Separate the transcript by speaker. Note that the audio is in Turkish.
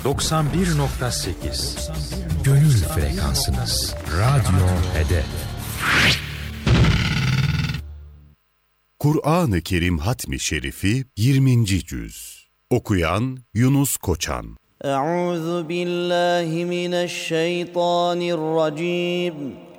Speaker 1: 91.8 Gönül frekansınız. Radyo Hedef.
Speaker 2: Kur'an-ı Kerim Hatmi Şerifi 20. cüz. Okuyan Yunus Koçan.
Speaker 3: Euzu billahi mineşşeytanirracim.